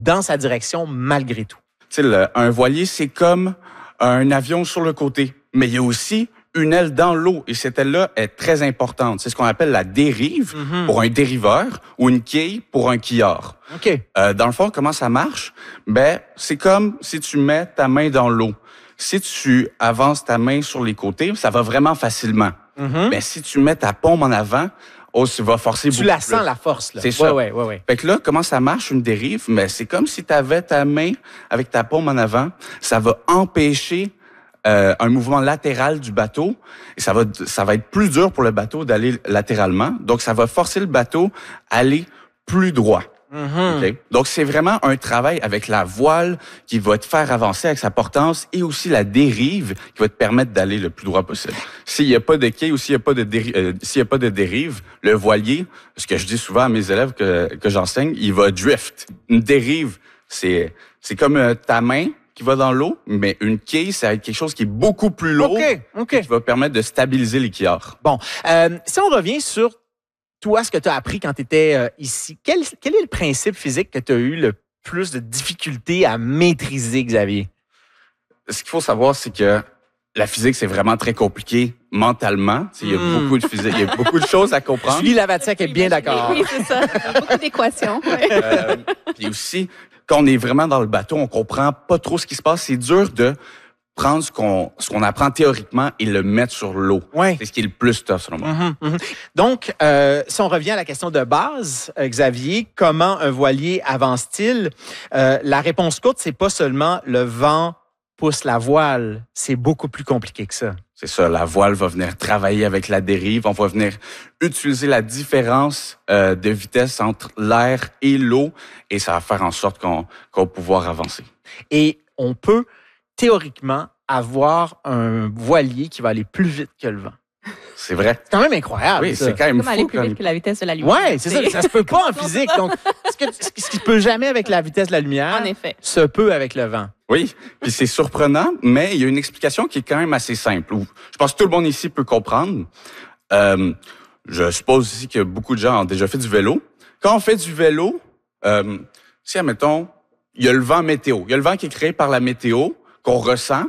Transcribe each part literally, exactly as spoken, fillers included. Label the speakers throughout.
Speaker 1: dans sa direction malgré tout.
Speaker 2: Tu sais, le- un voilier, c'est comme un avion sur le côté, mais il y a aussi une aile dans l'eau, et cette aile-là est très importante. C'est ce qu'on appelle la dérive
Speaker 1: Mm-hmm.
Speaker 2: pour un dériveur ou une quille pour un quillard.
Speaker 1: OK.
Speaker 2: Euh, dans le fond, comment ça marche? Ben, c'est comme si tu mets ta main dans l'eau. Si tu avances ta main sur les côtés, ça va vraiment facilement.
Speaker 1: Mm-hmm.
Speaker 2: Ben, si tu mets ta paume en avant, oh, tu vas forcer
Speaker 1: Tu
Speaker 2: beaucoup
Speaker 1: la
Speaker 2: plus.
Speaker 1: sens, la force, là.
Speaker 2: C'est ça.
Speaker 1: Ouais, ouais, ouais, ouais.
Speaker 2: Fait que là, comment ça marche, une dérive? Ben, c'est comme si tu avais ta main avec ta paume en avant. Ça va empêcher euh, un mouvement latéral du bateau. Et ça va, ça va être plus dur pour le bateau d'aller latéralement. Donc, ça va forcer le bateau à aller plus droit.
Speaker 1: Mm-hmm.
Speaker 2: Okay? Donc, c'est vraiment un travail avec la voile qui va te faire avancer avec sa portance et aussi la dérive qui va te permettre d'aller le plus droit possible. S'il n'y a pas de quai ou s'il n'y a pas de dérive, euh, s'il y a pas de dérive, le voilier, ce que je dis souvent à mes élèves que, que j'enseigne, il va drift. Une dérive, c'est, c'est comme euh, ta main qui va dans l'eau, mais une quille, ça va être quelque chose qui est beaucoup plus lourd
Speaker 1: OK, OK.
Speaker 2: qui va permettre de stabiliser les quillards.
Speaker 1: Bon, euh, si on revient sur toi, ce que tu as appris quand tu étais euh, ici, quel, quel est le principe physique que tu as eu le plus de difficulté à maîtriser, Xavier?
Speaker 2: Ce qu'il faut savoir, c'est que la physique, c'est vraiment très compliqué mentalement. Tu sais, il y a
Speaker 1: Mm.
Speaker 2: beaucoup de physique, il y a beaucoup de choses à comprendre.
Speaker 1: Julie Lavatiak est bien d'accord.
Speaker 3: Oui, c'est ça. Beaucoup d'équations. Ouais.
Speaker 2: Euh, puis aussi, quand on est vraiment dans le bateau, on comprend pas trop ce qui se passe. C'est dur de prendre ce qu'on ce qu'on apprend théoriquement et le mettre sur l'eau.
Speaker 1: Ouais.
Speaker 2: C'est ce qui est le plus tough, selon moi.
Speaker 1: Mhm, mhm. Donc, euh, si on revient à la question de base, euh, Xavier, comment un voilier avance-t-il? Euh, la réponse courte, c'est pas seulement le vent pousse la voile, c'est beaucoup plus compliqué que ça.
Speaker 2: C'est ça, la voile va venir travailler avec la dérive. On va venir utiliser la différence euh, de vitesse entre l'air et l'eau et ça va faire en sorte qu'on qu'on va pouvoir avancer.
Speaker 1: Et on peut théoriquement avoir un voilier qui va aller plus vite que le vent.
Speaker 2: C'est vrai.
Speaker 1: C'est quand même incroyable.
Speaker 2: Oui,
Speaker 1: ça.
Speaker 2: c'est quand même
Speaker 3: Comme aller
Speaker 2: fou.
Speaker 3: plus
Speaker 2: quand
Speaker 3: vite que la vitesse de la lumière.
Speaker 1: Ouais, c'est ça. Ça se peut pas en physique. Donc, ce, que, ce qui ne peut jamais avec la vitesse de la lumière,
Speaker 3: En effet.
Speaker 1: se peut avec le vent.
Speaker 2: Oui, puis c'est surprenant, mais il y a une explication qui est quand même assez simple. Je pense que tout le monde ici peut comprendre. Euh, je suppose ici que beaucoup de gens ont déjà fait du vélo. Quand on fait du vélo, euh, si, admettons, il y a le vent météo. Il y a le vent qui est créé par la météo, qu'on ressent.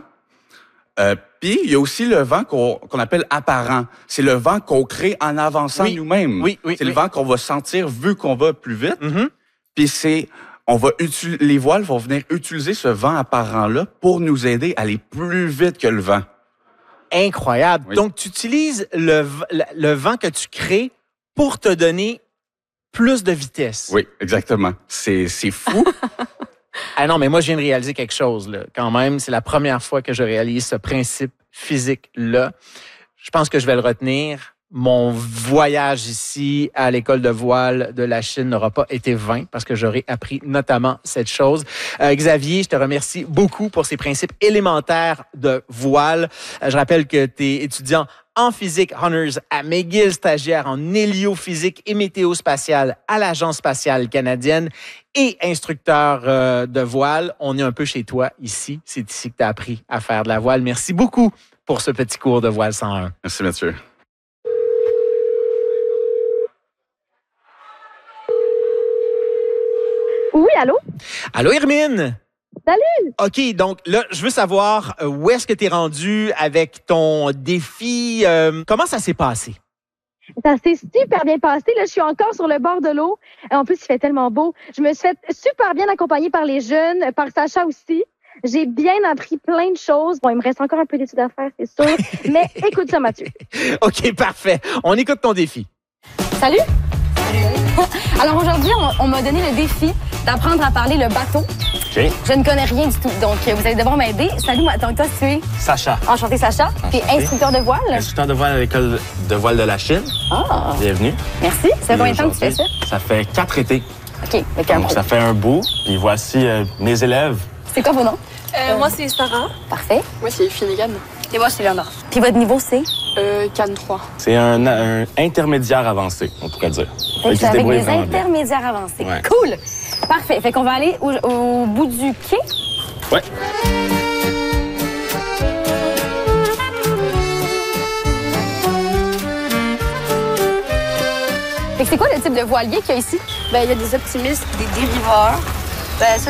Speaker 2: Euh, puis, il y a aussi le vent qu'on qu'on appelle apparent. C'est le vent qu'on crée en avançant
Speaker 1: Oui,
Speaker 2: nous-mêmes.
Speaker 1: oui, oui,
Speaker 2: C'est
Speaker 1: oui.
Speaker 2: le vent qu'on va sentir vu qu'on va plus vite.
Speaker 1: Mm-hmm.
Speaker 2: Puis c'est, on va utiliser, les voiles vont venir utiliser ce vent apparent-là pour nous aider à aller plus vite que le vent.
Speaker 1: Incroyable.
Speaker 2: Oui.
Speaker 1: Donc, tu utilises le, v- le, le vent que tu crées pour te donner plus de vitesse.
Speaker 2: Oui, exactement. C'est, c'est fou.
Speaker 1: Ah non, mais moi, je viens de réaliser quelque chose, là. Quand même, c'est la première fois que je réalise ce principe physique-là. Je pense que je vais le retenir. Mon voyage ici à l'école de voile de la Chine n'aura pas été vain parce que j'aurai appris notamment cette chose. Euh, Xavier, je te remercie beaucoup pour ces principes élémentaires de voile. Euh, je rappelle que tu es étudiant en physique honors à McGill, stagiaire en héliophysique et météo-spatiale à l'Agence spatiale canadienne et instructeur euh, de voile. On est un peu chez toi ici. C'est ici que tu as appris à faire de la voile. Merci beaucoup pour ce petit cours de voile cent un.
Speaker 2: Merci, Mathieu.
Speaker 4: Oui, allô?
Speaker 1: Allô, Hermine?
Speaker 4: Salut!
Speaker 1: OK, donc là, je veux savoir euh, où est-ce que tu es rendu avec ton défi. Euh, comment ça s'est passé?
Speaker 4: Ça s'est super bien passé. Là, je suis encore sur le bord de l'eau. En plus, il fait tellement beau. Je me suis fait super bien accompagnée par les jeunes, par Sacha aussi. J'ai bien appris plein de choses. Bon, il me reste encore un peu d'études à faire, c'est sûr. Mais écoute ça, Mathieu.
Speaker 1: OK, parfait. On écoute ton défi.
Speaker 5: Salut! Alors aujourd'hui, on, on m'a donné le défi d'apprendre à parler le bateau.
Speaker 6: OK.
Speaker 5: Je ne connais rien du tout, donc euh, vous allez devoir m'aider. Salut, moi, donc toi, tu es
Speaker 6: Sacha,
Speaker 5: enchanté, Sacha. Tu es
Speaker 6: Enchanté.
Speaker 5: instructeur de voile.
Speaker 6: instructeur de voile à l'école de voile de la Chine.
Speaker 5: Ah,
Speaker 6: Bienvenue.
Speaker 5: merci. Ça fait
Speaker 6: Et
Speaker 5: combien de temps que tu fais ça?
Speaker 6: aujourd'hui, Ça fait quatre étés.
Speaker 5: OK, d'accord.
Speaker 6: Donc, ça fait un bout. Puis voici euh, mes élèves.
Speaker 5: C'est quoi vos noms?
Speaker 7: Euh, moi, c'est Sarah.
Speaker 5: Parfait.
Speaker 7: Moi, c'est Finnegan.
Speaker 5: Et moi, c'est Léonard. Puis votre niveau, c'est?
Speaker 7: Euh, Cannes trois.
Speaker 6: C'est un, un intermédiaire avancé, on pourrait dire. Fait qu'ils
Speaker 5: C'est
Speaker 6: se
Speaker 5: avec
Speaker 6: débrouillent
Speaker 5: des
Speaker 6: vraiment bien.
Speaker 5: intermédiaires avancés.
Speaker 6: Ouais.
Speaker 5: Cool! Parfait. Fait qu'on va aller au, au bout du quai.
Speaker 6: Ouais.
Speaker 5: Fait que c'est quoi le type de voilier qu'il y a ici?
Speaker 7: Ben, il y a des optimistes, des dériveurs. Ben, ça,